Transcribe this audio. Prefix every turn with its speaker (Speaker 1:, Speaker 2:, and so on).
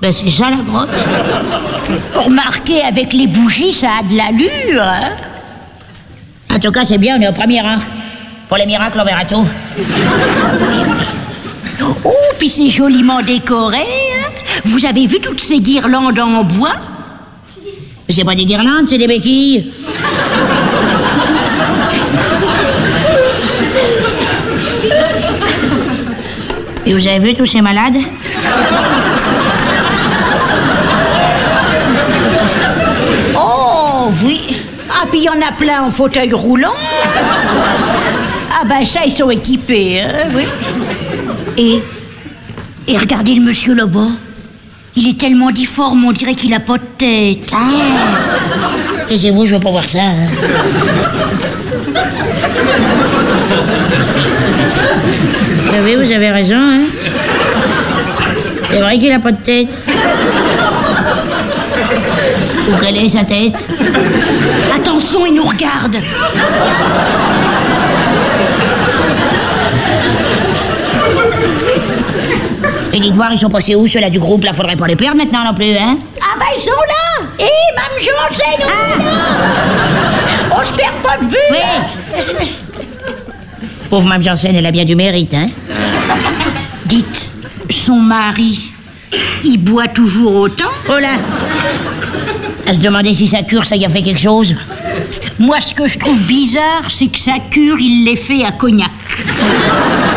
Speaker 1: Ben c'est ça la grotte.
Speaker 2: Remarquez, avec les bougies, ça a de l'allure, hein.
Speaker 1: En tout cas, c'est bien, on est au premier rang. Pour les miracles, on verra tout.
Speaker 2: Oh, puis c'est joliment décoré, hein. Vous avez vu toutes ces guirlandes en bois?
Speaker 1: C'est pas des guirlandes, c'est des béquilles. Et vous avez vu tous ces malades?
Speaker 2: Oh, oui. Ah, puis il y en a plein en fauteuil roulant. Ah, ben ça, ils sont équipés, hein, oui. Et regardez le monsieur là-bas. Il est tellement difforme, on dirait qu'il a pas de tête.
Speaker 1: Ah! Taisez-vous, je veux pas voir ça. Hein. Oui, vous avez raison, hein. C'est vrai qu'il a pas de tête. Où quelle est sa tête?
Speaker 2: Attention, il nous regarde.
Speaker 1: Et dites voir, ils sont passés où, ceux-là du groupe, là? Faudrait pas les perdre maintenant non plus, hein?
Speaker 2: Ah ben ils sont là. Hé, Mme Janssen, on est là. On se perd pas de vue.
Speaker 1: Oui. Pauvre Mme Janssen, elle a bien du mérite, hein?
Speaker 2: Dites, son mari, il boit toujours autant?
Speaker 1: Oh là! À se demander si sa cure, ça y a fait quelque chose.
Speaker 2: Moi, ce que je trouve bizarre, c'est que sa cure, il l'ait fait à Cognac.